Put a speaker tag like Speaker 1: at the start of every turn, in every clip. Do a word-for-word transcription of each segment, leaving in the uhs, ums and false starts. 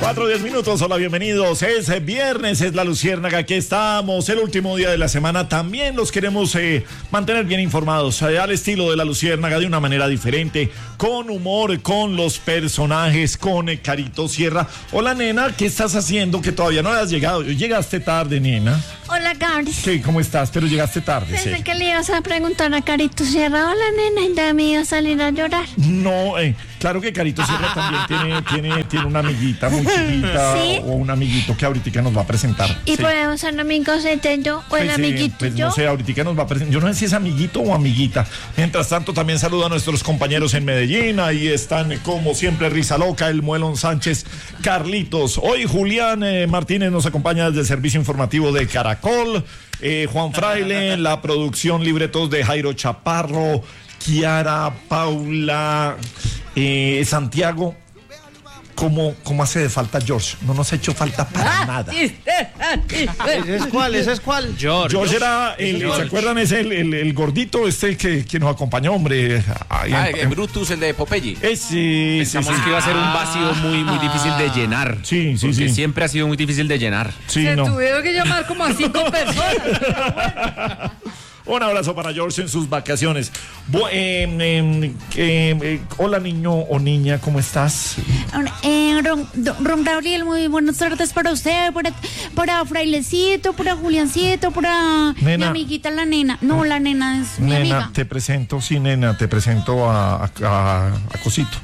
Speaker 1: Cuatro, diez minutos, hola, bienvenidos. Es viernes, es la Luciérnaga, aquí estamos, el último día de la semana. También los queremos eh, mantener bien informados, eh, al estilo de la Luciérnaga, de una manera diferente, con humor, con los personajes, con eh, Carito Sierra. Hola, nena, ¿qué estás haciendo? Que todavía no has llegado. Llegaste tarde, nena.
Speaker 2: Hola, Gabri.
Speaker 1: Sí, ¿cómo estás? Pero llegaste tarde.
Speaker 2: Pensé
Speaker 1: sí.
Speaker 2: que le ibas a preguntar a Carito Sierra. Hola, nena, y ya me iba a salir a llorar.
Speaker 1: No, eh, claro que Carito Sierra también tiene, tiene, tiene una amiguita muy chiquita,
Speaker 2: ¿sí?
Speaker 1: o un amiguito que ahorita nos va a presentar.
Speaker 2: ¿Y
Speaker 1: sí.
Speaker 2: podemos ser amigos entre yo o el
Speaker 1: Pues, sí,
Speaker 2: amiguito
Speaker 1: pues,
Speaker 2: yo?
Speaker 1: no sé, ahorita nos va a presentar. Yo no sé si es amiguito o amiguita. Mientras tanto, también saludo a nuestros compañeros en Medellín. Ahí están, como siempre, Risa Loca, el Muelón Sánchez, Carlitos. Hoy Julián eh, Martínez nos acompaña desde el servicio informativo de Caracol. Eh, Juan Fraile, la producción, libretos de Jairo Chaparro, Kiara, Paula, eh, Santiago. ¿Cómo, ¿Cómo hace de falta George? No nos ha hecho falta para
Speaker 3: ah,
Speaker 1: nada.
Speaker 3: ¿Ese es cuál? ¿Ese es cuál?
Speaker 1: George. George era, el, George. ¿Se acuerdan? Es el, el, el gordito este que, que nos acompañó, hombre.
Speaker 4: Ahí ah, en, el Brutus, el de Popeye.
Speaker 1: Ese.
Speaker 5: Pensamos
Speaker 1: sí, sí.
Speaker 5: que iba a ser un vacío muy, muy difícil de llenar.
Speaker 1: Sí, sí,
Speaker 5: porque
Speaker 1: sí.
Speaker 5: siempre ha sido muy difícil de llenar.
Speaker 1: Sí,
Speaker 3: Se
Speaker 1: no.
Speaker 3: tuvieron que llamar como a cinco personas.
Speaker 1: Un abrazo para George en sus vacaciones. Bo eh, eh, eh, eh, hola, niño o niña, ¿cómo estás?
Speaker 2: Eh, Ron, Ron Gabriel, muy buenas tardes para usted, para, para Frailecito, para Juliancito, para
Speaker 1: nena.
Speaker 2: mi amiguita la nena. No, la nena es mi
Speaker 1: nena,
Speaker 2: amiga.
Speaker 1: te presento, sí, nena, te presento a, a, a, a Cosito.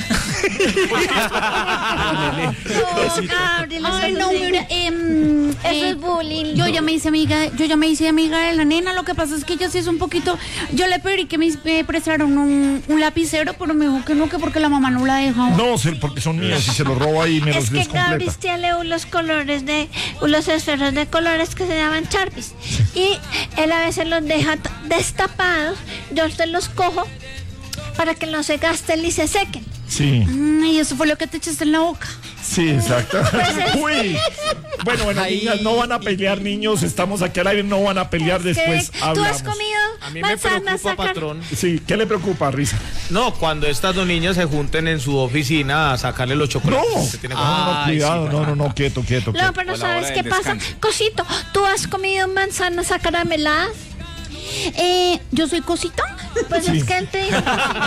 Speaker 2: No, Gabriel, ay, no, mira, eh,
Speaker 3: eso
Speaker 2: eh,
Speaker 3: es bullying.
Speaker 2: Yo ya me hice amiga, yo ya me hice amiga de la nena. Lo que pasa es que ella sí es un poquito. Yo le pedí que me eh, prestaron un, un lapicero, pero me dijo que no, que porque la mamá no la dejó.
Speaker 1: No, porque son míos y se los roba y me
Speaker 2: es
Speaker 1: los
Speaker 2: que
Speaker 1: descompleta.
Speaker 2: Gabriel tiene unos colores de, unos esferos de colores que se llaman Sharpies. Y él a veces los deja destapados. Yo te los cojo para que no se gasten y se sequen.
Speaker 1: Sí.
Speaker 2: Mm, y eso fue lo que te echaste en la boca.
Speaker 1: Sí, exacto. Uy. Bueno, bueno, ahí. Niñas, no van a pelear, niños. Estamos aquí al aire, no van a pelear es después.
Speaker 2: ¿Tú
Speaker 1: hablamos.
Speaker 2: has comido
Speaker 6: a mí
Speaker 2: manzanas,
Speaker 6: me preocupa,
Speaker 2: sacar...
Speaker 6: patrón.
Speaker 1: Sí, ¿qué le preocupa, Risa?
Speaker 6: No, cuando estas dos niñas se junten en su oficina a sacarle los chocolates.
Speaker 1: No,
Speaker 6: tiene
Speaker 1: no, no, cuidado, sí, no, no, no, quieto, quieto.
Speaker 2: No,
Speaker 1: quieto.
Speaker 2: pero
Speaker 4: O
Speaker 2: ¿sabes qué pasa?
Speaker 4: Descanso.
Speaker 2: Cosito, ¿tú has comido manzanas acarameladas? Eh, ¿yo soy Cosito? Pues
Speaker 1: sí.
Speaker 2: es que él te dijo.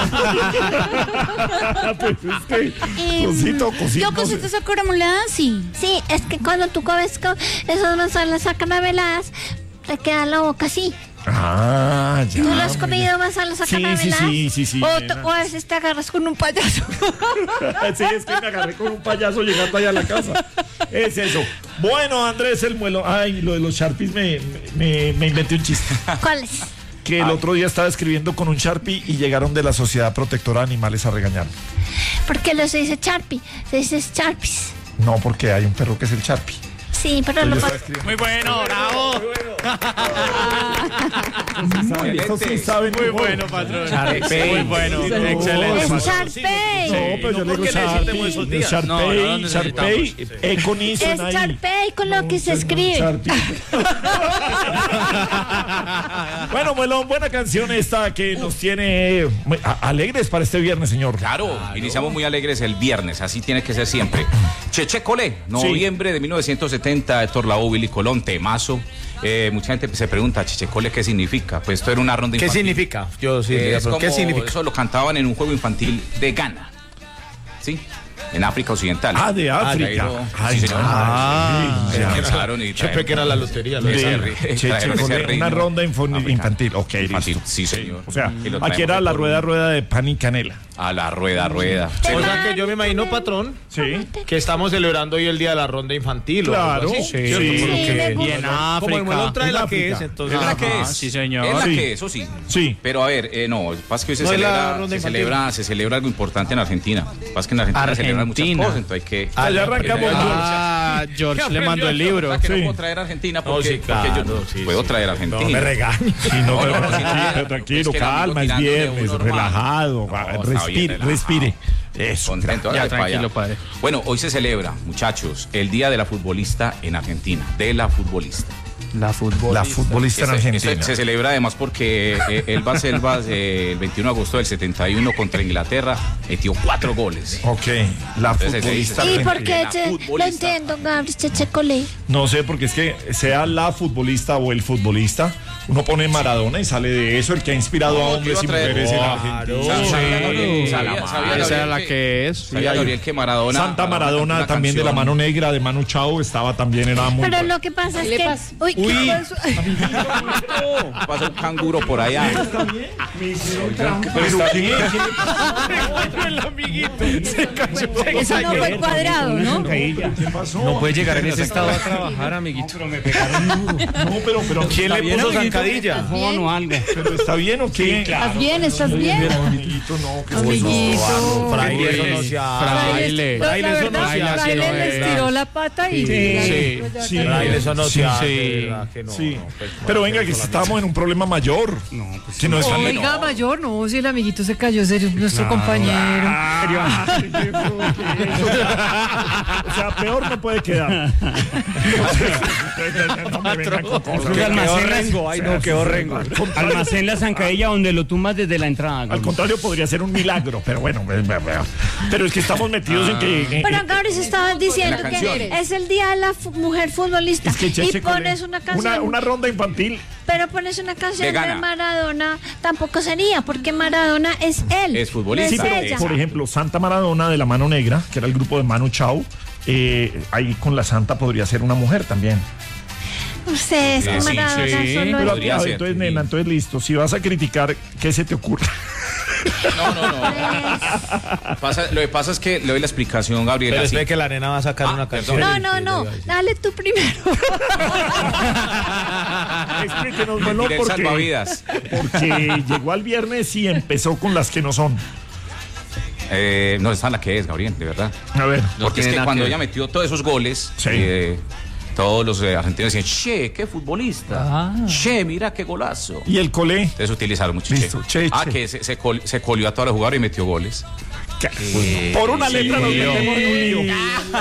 Speaker 1: Pues es que,
Speaker 2: eh,
Speaker 1: cosito, cosito.
Speaker 2: Yo cositas acarameladas, sí. Sí, es que cuando tú comes con esas manzanas acarameladas, te queda la boca así.
Speaker 1: Ah, ya.
Speaker 2: ¿Tú lo has comido manzanas acarameladas?
Speaker 1: Sí, sí, sí, sí, sí.
Speaker 2: O, te, o a veces te agarras con un payaso.
Speaker 1: Sí, es que me agarré con un payaso llegando allá a la casa. Es eso. Bueno, Andrés el Muelo. Ay, lo de los Sharpies me, me, me inventé un chiste.
Speaker 2: ¿Cuál es?
Speaker 1: Que el
Speaker 4: Ay.
Speaker 1: otro día estaba escribiendo con un Sharpie y llegaron de la Sociedad Protectora de Animales a regañarme.
Speaker 2: ¿Por qué no se dice Sharpie? Se dice Sharpies.
Speaker 1: No, porque hay un perro que es el Sharpie.
Speaker 2: Sí, pero lo pasa.
Speaker 5: Muy bueno, bravo.
Speaker 1: Muy bien, eso sí saben.
Speaker 5: Muy bueno, patrón.
Speaker 6: Sharpay.
Speaker 5: Muy bueno,
Speaker 1: Sí, no,
Speaker 5: excelente.
Speaker 2: Es
Speaker 1: no,
Speaker 2: Sharpay.
Speaker 1: No, pero yo le digo
Speaker 6: ¿por qué necesitemos esos
Speaker 1: Sharpie,
Speaker 6: días?
Speaker 1: Sharpay,
Speaker 5: No, no, no
Speaker 1: Sharpay,
Speaker 5: necesitamos.
Speaker 1: eh, con I
Speaker 2: Es
Speaker 1: suena ahí.
Speaker 2: Sharpay con lo que se escribe.
Speaker 1: Sharpie. Bueno, Muelón, buena canción esta que nos tiene muy a- alegres para este viernes, señor.
Speaker 4: Claro, iniciamos muy alegres el viernes, así tiene que ser siempre. Cheche Colé, noviembre de mil novecientos setenta, Héctor Lavoe, Willy Colón, temazo. Eh, mucha gente se pregunta, Cheche Colé, ¿qué significa? Pues esto era una ronda
Speaker 6: ¿Qué
Speaker 4: infantil.
Speaker 6: significa? Yo sí,
Speaker 4: Eh, es
Speaker 6: pero ¿qué
Speaker 4: como-
Speaker 6: significa?
Speaker 4: Eso lo cantaban en un juego infantil de Ghana, ¿sí? En África Occidental.
Speaker 1: Ah, de África.
Speaker 4: Trajeron-
Speaker 1: Ay,
Speaker 4: sí, señor.
Speaker 1: ah,
Speaker 4: Se
Speaker 1: ya.
Speaker 4: lanzaron y
Speaker 6: Yo
Speaker 4: trajeron-
Speaker 6: pensé que era la lotería.
Speaker 1: De-
Speaker 4: Ese ri-
Speaker 1: Cheche
Speaker 4: trajeron ese
Speaker 1: Colé,
Speaker 4: reino
Speaker 1: una ronda info-
Speaker 4: africano.
Speaker 1: infantil. Ok,
Speaker 4: Infantil,
Speaker 1: listo.
Speaker 4: sí, señor.
Speaker 1: O sea,
Speaker 4: Y lo
Speaker 1: aquí
Speaker 4: traemos
Speaker 1: era
Speaker 4: de
Speaker 1: la
Speaker 4: por-
Speaker 1: rueda, rueda de pan y canela.
Speaker 4: A la rueda, rueda.
Speaker 6: O sea que yo me imagino, patrón,
Speaker 1: Sí.
Speaker 6: que estamos celebrando hoy el día de la ronda infantil. o
Speaker 1: Claro.
Speaker 6: algo así,
Speaker 1: Sí,
Speaker 6: ¿cierto?
Speaker 1: sí,
Speaker 6: Porque-
Speaker 2: me gusta.
Speaker 5: Y en
Speaker 6: Como el Muelón
Speaker 5: África.
Speaker 6: trae
Speaker 1: En
Speaker 6: la
Speaker 1: África.
Speaker 6: que es, entonces.
Speaker 4: Es la
Speaker 6: ajá.
Speaker 4: que es.
Speaker 5: sí, señor.
Speaker 4: Es la
Speaker 1: Sí.
Speaker 4: que es, eso sí.
Speaker 1: Sí.
Speaker 4: Pero a ver, eh, no, pasa que hoy se
Speaker 6: No es la
Speaker 4: celebra,
Speaker 6: ronda
Speaker 4: se
Speaker 6: infantil.
Speaker 4: celebra, se celebra algo importante en Argentina. Pasa que en Argentina, se celebran muchas
Speaker 5: Argentina.
Speaker 4: cosas, entonces hay que.
Speaker 1: Ah, ya arrancamos.
Speaker 5: Ah, George le mandó el libro.
Speaker 4: O sea, que
Speaker 1: Sí.
Speaker 4: no puedo traer a Argentina
Speaker 6: No,
Speaker 4: porque,
Speaker 6: sí, claro,
Speaker 4: porque yo
Speaker 6: sí,
Speaker 4: puedo
Speaker 6: sí.
Speaker 4: traer a Argentina.
Speaker 6: No me regañes.
Speaker 1: Sí, no,
Speaker 4: No,
Speaker 1: pero
Speaker 4: no, sí,
Speaker 1: tranquilo,
Speaker 4: nada.
Speaker 1: tranquilo,
Speaker 4: Es que el amigo
Speaker 1: calma, es
Speaker 4: tirándole
Speaker 1: viernes,
Speaker 4: uno normal.
Speaker 1: relajado,
Speaker 4: No,
Speaker 1: va,
Speaker 4: está bien
Speaker 1: respire,
Speaker 4: relajado.
Speaker 1: respire. Eso.
Speaker 4: Contento,
Speaker 5: Ya,
Speaker 4: hágale para
Speaker 5: tranquilo,
Speaker 4: allá.
Speaker 5: padre.
Speaker 4: Bueno, hoy se celebra, muchachos, el Día de la Futbolista en Argentina, de la futbolista.
Speaker 5: La futbolista.
Speaker 1: La futbolista en
Speaker 4: Este-
Speaker 1: Argentina.
Speaker 4: este se celebra además porque eh, Elba Selvas eh, el veintiuno de agosto del setenta y uno contra Inglaterra metió cuatro goles.
Speaker 1: Ok, la
Speaker 4: Entonces,
Speaker 1: futbolista
Speaker 4: ese-
Speaker 2: ¿Y por
Speaker 1: argentina.
Speaker 2: qué?
Speaker 4: La
Speaker 2: che- Lo
Speaker 4: futbolista.
Speaker 2: entiendo, Gabriel Chechecolé.
Speaker 1: No sé, porque es que sea la futbolista o el futbolista, uno pone Maradona y sale de eso, el que ha inspirado a
Speaker 4: No,
Speaker 1: hombres
Speaker 4: te
Speaker 1: y
Speaker 4: iba a traer-
Speaker 1: mujeres en
Speaker 6: Claro.
Speaker 1: Argentina.
Speaker 4: Sa-
Speaker 5: Sí,
Speaker 4: sabía Gabriel-
Speaker 5: sí,
Speaker 4: sabía-
Speaker 5: la
Speaker 4: sabía
Speaker 5: madre. Esa
Speaker 4: Gabriel
Speaker 5: era la
Speaker 4: que-
Speaker 5: que es.
Speaker 4: sabía Gabriel que Maradona.
Speaker 1: Santa Maradona
Speaker 4: una
Speaker 1: también de la
Speaker 4: canción-
Speaker 1: mano negra de Manu Chao estaba también, era muy...
Speaker 2: Pero lo que pasa es
Speaker 3: ¿Qué le
Speaker 2: que.
Speaker 3: pasa?
Speaker 2: Uy, ¿qué
Speaker 6: Uy.
Speaker 2: pasó?
Speaker 4: Pasa un canguro por allá.
Speaker 1: Pero está bien.
Speaker 3: Eso no fue cuadrado, ¿no?
Speaker 1: ¿Qué pasó?
Speaker 5: No puede llegar en ese estado a trabajar, amiguito.
Speaker 1: No, pero, pero
Speaker 6: ¿Quién le puso zancadilla?
Speaker 3: Bien.
Speaker 5: o algo.
Speaker 1: ¿Pero está bien o qué?
Speaker 3: ¿Estás bien? ¿Estás bien?
Speaker 1: Amiguito, no, que
Speaker 3: Amiguito.
Speaker 6: Fraile, eso no se hace.
Speaker 5: Fraile.
Speaker 3: La
Speaker 6: Fraile, eso no
Speaker 3: verdad,
Speaker 6: se hace.
Speaker 3: Fraile
Speaker 5: no
Speaker 3: le
Speaker 5: es.
Speaker 3: estiró la pata y...
Speaker 5: Sí,
Speaker 1: sí.
Speaker 6: Fraile, eso no se hace.
Speaker 5: Sí.
Speaker 6: de verdad que no,
Speaker 1: Sí,
Speaker 6: no, pues, no,
Speaker 1: pero venga,
Speaker 6: no,
Speaker 1: que
Speaker 6: solamente.
Speaker 1: estamos en un problema mayor.
Speaker 5: No, pues
Speaker 1: Que no es tan
Speaker 3: Oiga, mayor, no, si el amiguito se cayó, serio, nuestro compañero.
Speaker 1: O sea, peor no puede quedar. No me vengan con cosas.
Speaker 5: Porque almacén la-
Speaker 6: Ay, no, quedó rengo.
Speaker 5: Almacén la zancadilla donde lo tumbas desde la entrada.
Speaker 1: Al contrario, podría ser un milagro, pero bueno, ve- ve- ve. pero es que estamos metidos en que... en-
Speaker 2: Pero Gabriel se estaba diciendo
Speaker 4: La
Speaker 2: que
Speaker 4: canción.
Speaker 2: es el día de la fu- mujer futbolista.
Speaker 1: es que
Speaker 2: Y
Speaker 1: Cheche Colé-
Speaker 2: pones una canción.
Speaker 1: una, una ronda infantil.
Speaker 2: Pero pones una canción
Speaker 4: Vegana.
Speaker 2: de Maradona, tampoco sería, porque Maradona es él.
Speaker 4: Es futbolista.
Speaker 1: Sí,
Speaker 2: no
Speaker 1: pero,
Speaker 2: es ella.
Speaker 1: por ejemplo, Santa Maradona de la Mano Negra, que era el grupo de Manu Chao, eh, ahí con la Santa podría ser una mujer también.
Speaker 2: Ustedes,
Speaker 4: Sí,
Speaker 2: que
Speaker 4: sí,
Speaker 2: Maradona
Speaker 5: sí,
Speaker 2: solo
Speaker 1: Pero
Speaker 2: es-
Speaker 4: podría
Speaker 1: a ver,
Speaker 4: ser,
Speaker 1: entonces,
Speaker 4: sí.
Speaker 1: nena, entonces listo. Si vas a criticar, ¿qué se te ocurre?
Speaker 4: No, no, no. Pasa- lo que pasa es que le doy la explicación, Gabriel.
Speaker 6: Pero
Speaker 4: así.
Speaker 6: espere que la nena va a sacar
Speaker 4: Ah,
Speaker 6: una canción.
Speaker 4: perdón.
Speaker 2: No, no, no, dale tú primero.
Speaker 1: Explíquenos, Melón,
Speaker 4: Tiré el
Speaker 1: porque,
Speaker 4: salvavidas.
Speaker 1: porque llegó al viernes y empezó con las que no son.
Speaker 4: Eh, no, está en la que es, Gabriel, de verdad.
Speaker 1: A ver.
Speaker 4: Porque es
Speaker 5: tiene
Speaker 4: que
Speaker 5: nada
Speaker 4: cuando
Speaker 5: que ver.
Speaker 4: ella metió todos esos goles,
Speaker 1: Sí.
Speaker 4: eh, todos los eh, argentinos decían, che, qué futbolista. Che, mira qué golazo.
Speaker 1: Y el Colé.
Speaker 4: Entonces utilizaron mucho
Speaker 1: Listo,
Speaker 4: che.
Speaker 1: che,
Speaker 4: Ah,
Speaker 1: che.
Speaker 4: que se, se, col- se colió a todos los jugadores y metió goles.
Speaker 1: Por una letra nos metemos en un lío.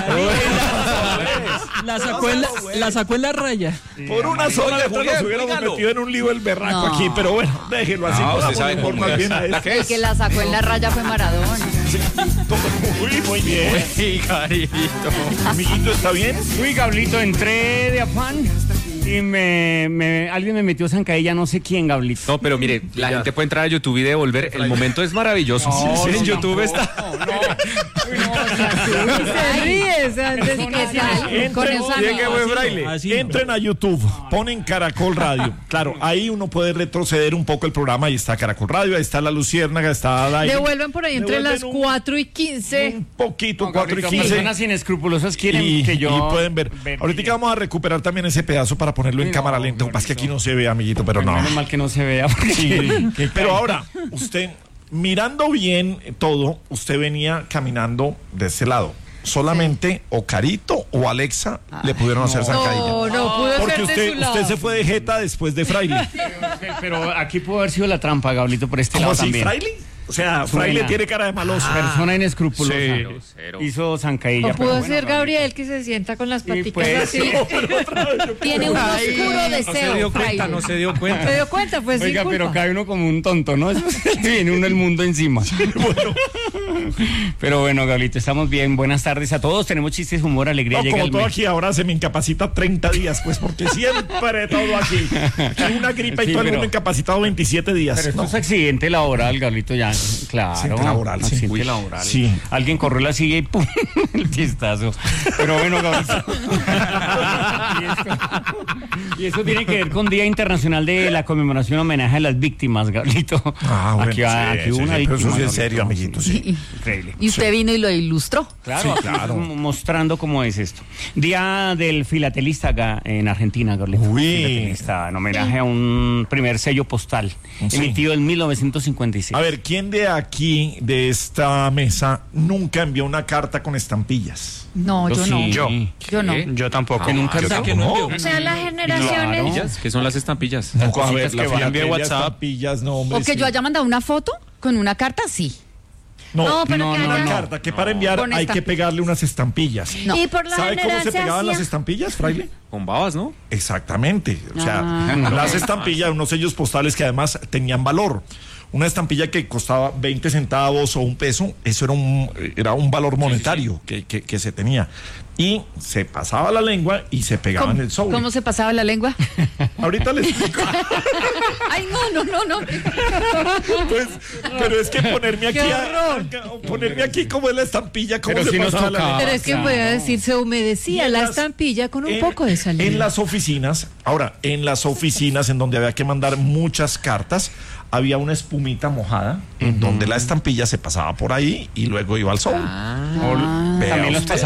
Speaker 7: La sacó en la, la sacó en la raya.
Speaker 1: Por una sola
Speaker 4: Oiga,
Speaker 1: letra nos
Speaker 4: Julián,
Speaker 1: hubiéramos
Speaker 4: dígalo.
Speaker 1: metido en un lío el berraco
Speaker 3: No.
Speaker 1: aquí, pero bueno, déjelo así.
Speaker 4: Ah, usted
Speaker 1: podamos
Speaker 4: sabe cómo
Speaker 1: informar
Speaker 4: es.
Speaker 1: bien a
Speaker 4: La
Speaker 1: esto.
Speaker 4: que
Speaker 3: El
Speaker 4: es.
Speaker 3: que la sacó en la raya fue Maradona.
Speaker 1: Uy, muy bien.
Speaker 5: Sí, carito.
Speaker 1: Amiguito, ¿está bien?
Speaker 5: Uy, Gablito, entré de afán y me, me- alguien me metió zancadilla, no sé quién, Gablito.
Speaker 8: No, pero mire, la gente puede entrar a YouTube y devolver. El momento es maravilloso. Sí, en YouTube está.
Speaker 3: Se ríe, o sea, antes que sea- con esa
Speaker 6: Llegue,
Speaker 3: no.
Speaker 6: buen Fraile.
Speaker 7: Así.
Speaker 1: Entren a YouTube, ponen Caracol Radio. Claro, ahí uno puede retroceder un poco el programa. Ahí está Caracol Radio, ahí está La Luciérnaga, está Daily.
Speaker 3: Devuelven por ahí entre
Speaker 1: Devuelven
Speaker 3: las
Speaker 1: un-
Speaker 3: cuatro y quince.
Speaker 1: Un poquito,
Speaker 5: No,
Speaker 1: cuatro y
Speaker 5: Gablito,
Speaker 1: quince.
Speaker 5: personas inescrupulosas quieren
Speaker 1: Y,
Speaker 5: que yo...
Speaker 1: y pueden ver.
Speaker 5: ver
Speaker 1: Ahorita
Speaker 5: video.
Speaker 1: vamos a recuperar también ese pedazo para ponerlo en
Speaker 5: Uy,
Speaker 1: cámara
Speaker 5: no,
Speaker 1: lenta. Lo que pasa es que aquí
Speaker 5: Mauricio.
Speaker 1: no se ve, amiguito, pero no.
Speaker 5: Menos mal que no se vea. porque-
Speaker 1: Sí,
Speaker 5: Qué
Speaker 1: pero
Speaker 5: carita.
Speaker 1: ahora, usted, mirando bien todo, usted venía caminando de ese lado. Solamente o Carito o Alexa le pudieron hacer zancadilla.
Speaker 3: No, no pudo
Speaker 1: Porque
Speaker 3: ser de
Speaker 1: usted,
Speaker 3: su lado.
Speaker 1: usted se fue de jeta después de Fraile.
Speaker 5: Pero aquí pudo haber sido la trampa, Gablito, por este
Speaker 1: ¿Cómo
Speaker 5: lado
Speaker 1: así,
Speaker 5: también.
Speaker 1: Fraile? O sea,
Speaker 5: Suena.
Speaker 1: Fraile tiene cara de maloso.
Speaker 5: Persona inescrupulosa.
Speaker 1: Sí.
Speaker 5: Hizo zancadilla.
Speaker 3: O
Speaker 5: pero
Speaker 3: pudo
Speaker 5: bueno,
Speaker 3: ser
Speaker 5: Gablito.
Speaker 3: Gabriel que se sienta con las paticas
Speaker 5: pues,
Speaker 3: así.
Speaker 1: No, pero otra vez yo-
Speaker 3: Tiene un oscuro deseo. Fraile.
Speaker 8: No se dio cuenta.
Speaker 3: ¿Se dio cuenta? Pues
Speaker 5: Oiga,
Speaker 3: sin
Speaker 5: pero
Speaker 3: culpa.
Speaker 5: cae uno como un tonto, ¿no? Eso viene uno el mundo encima. Pero bueno, Gablito, estamos bien. Buenas tardes a todos. Tenemos chistes, humor, alegría.
Speaker 1: No,
Speaker 5: Llega
Speaker 1: como
Speaker 5: el
Speaker 1: todo
Speaker 5: mes.
Speaker 1: aquí ahora se me incapacita treinta días, pues porque siempre todo aquí. Aquí una gripa
Speaker 5: Sí,
Speaker 1: y todo el
Speaker 5: pero-
Speaker 1: mundo incapacitado veintisiete días.
Speaker 5: Pero esto
Speaker 1: No.
Speaker 5: es accidente laboral, Gablito, ya. Claro.
Speaker 1: Accidente laboral, sí.
Speaker 5: Accidente
Speaker 1: Uy,
Speaker 5: laboral.
Speaker 1: sí.
Speaker 5: Alguien corrió la silla y ¡pum! El chistazo. Pero bueno, Gablito. y, esto, y eso tiene que ver con Día Internacional de la Conmemoración Homenaje a las Víctimas, Gablito.
Speaker 1: Ah, bueno,
Speaker 5: aquí,
Speaker 1: sí,
Speaker 5: aquí
Speaker 1: sí,
Speaker 5: hubo
Speaker 1: sí,
Speaker 5: una
Speaker 1: pero
Speaker 5: víctima.
Speaker 1: eso sí es
Speaker 5: Gablito.
Speaker 1: serio, amiguito, sí.
Speaker 5: Increíble.
Speaker 3: Y usted vino y lo ilustró.
Speaker 5: Claro,
Speaker 1: Sí,
Speaker 5: aquí
Speaker 1: claro.
Speaker 5: estamos mostrando cómo es esto. Día del filatelista acá en Argentina, Gablito.
Speaker 1: Uy.
Speaker 5: Filatelista, en homenaje a un primer sello postal
Speaker 1: Sí.
Speaker 5: emitido en mil novecientos cincuenta y seis.
Speaker 1: A ver, ¿quién de aquí, de esta mesa, nunca envió una carta con estampillas?
Speaker 3: No, yo no.
Speaker 5: sí.
Speaker 8: Yo.
Speaker 3: Yo no.
Speaker 8: Yo tampoco.
Speaker 5: Que nunca
Speaker 8: Yo
Speaker 5: sacó.
Speaker 8: tampoco.
Speaker 2: O sea, las generaciones.
Speaker 8: Estampillas, ¿qué son las estampillas?
Speaker 1: No, a ver,
Speaker 5: cositas
Speaker 1: la
Speaker 5: que van
Speaker 1: filatelia,
Speaker 8: vía WhatsApp.
Speaker 1: estampillas, no, hombre,
Speaker 3: O que
Speaker 1: sí.
Speaker 3: yo haya mandado una foto con una carta, sí.
Speaker 1: No,
Speaker 2: No, pero
Speaker 5: no,
Speaker 2: que
Speaker 5: no,
Speaker 1: una
Speaker 2: haya-
Speaker 1: carta que para enviar
Speaker 3: Con
Speaker 1: hay
Speaker 3: esta-
Speaker 1: que pegarle unas estampillas.
Speaker 3: No.
Speaker 2: Y por lo
Speaker 1: ¿Sabe cómo
Speaker 2: general
Speaker 1: se
Speaker 2: se
Speaker 1: pegaban
Speaker 2: hacía-
Speaker 1: las estampillas, fraile?
Speaker 8: Con babas, ¿no?
Speaker 1: Exactamente. O sea,
Speaker 3: Ah.
Speaker 1: las estampillas, unos sellos postales que además tenían valor. Una estampilla que costaba veinte centavos o un peso, eso era un, era un valor monetario Que, que, que se tenía. Y se pasaba la lengua y se pegaba en el sobre.
Speaker 3: ¿Cómo se pasaba la lengua?
Speaker 1: Ahorita les explico.
Speaker 3: Ay, no, no, no, no.
Speaker 1: Pues, pero es que ponerme aquí,
Speaker 3: ¡Qué
Speaker 1: a-
Speaker 3: horror!
Speaker 1: a- ponerme aquí como es la estampilla, cómo
Speaker 5: Pero
Speaker 1: se
Speaker 5: si nos
Speaker 1: pasaba la
Speaker 5: tocaba.
Speaker 1: lengua.
Speaker 9: Pero es que podía decir, se
Speaker 1: Y
Speaker 9: humedecía
Speaker 1: en
Speaker 9: la
Speaker 1: las-
Speaker 9: estampilla con un
Speaker 1: en-
Speaker 9: poco de saliva.
Speaker 1: En las oficinas, ahora, en las oficinas en donde había que mandar muchas cartas, había una espumita mojada en donde la estampilla se pasaba por ahí y luego iba al sobre.
Speaker 5: O-
Speaker 1: Vea
Speaker 5: también los
Speaker 1: usted.
Speaker 5: pasaportes